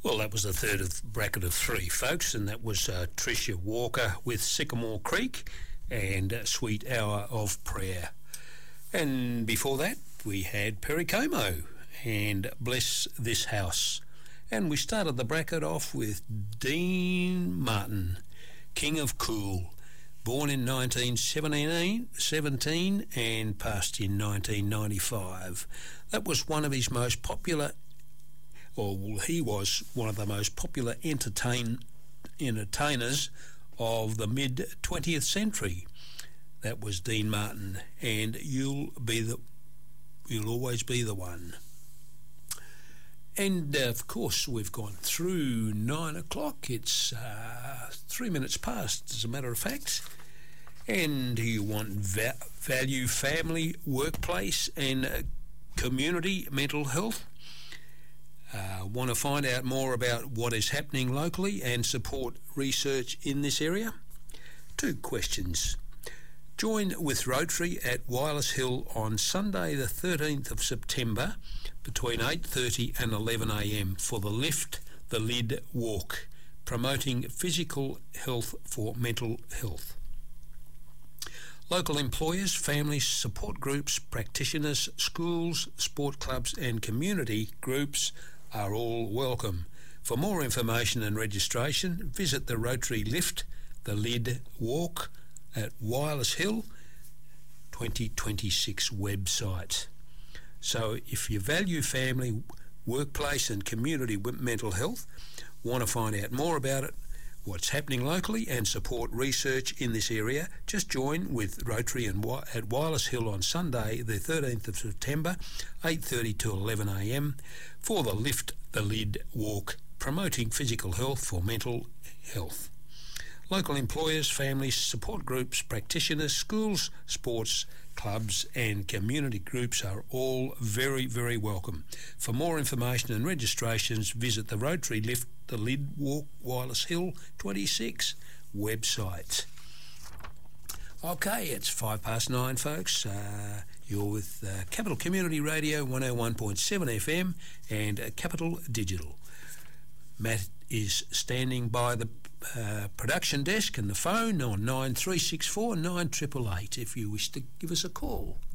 Well, that was the third of bracket of three, folks, and that was Tricia Walker with Sycamore Creek and Sweet Hour of Prayer. And before that, we had Perry Como and Bless This House. And we started the bracket off with Dean Martin, King of Cool, born in 1917 and passed in 1995. That was one of his most popular, he was one of the most popular entertainers of the mid-20th century. That was Dean Martin, and you'll always be the one. And of course, we've gone through 9 o'clock. It's 3 minutes past, as a matter of fact. And you want value, family, workplace, and community mental health? Want to find out more about what is happening locally and support research in this area? 2 questions. Join with Rotary at Wireless Hill on Sunday the 13th of September between 8:30 and 11 a.m. for the Lift the Lid Walk, promoting physical health for mental health. Local employers, families, support groups, practitioners, schools, sport clubs and community groups are all welcome. For more information and registration, visit the Rotary Lift the Lid Walk at Wireless Hill 2026 website. So if you value family, workplace and community mental health, want to find out more about it, what's happening locally and support research in this area, just join with Rotary at Wireless Hill on Sunday the 13th of September 8:30 to 11 a.m. for the Lift the Lid Walk, promoting physical health for mental health. Local employers, families, support groups, practitioners, schools, sports clubs and community groups are all very, very welcome. For more information and registrations, visit the Rotary Lift the Lid Walk Wireless Hill 26 website. Okay, it's 9:05, folks. You're with Capital Community Radio 101.7 FM and Capital Digital. Matt is standing by the production desk and the phone on 9364 9888 if you wish to give us a call.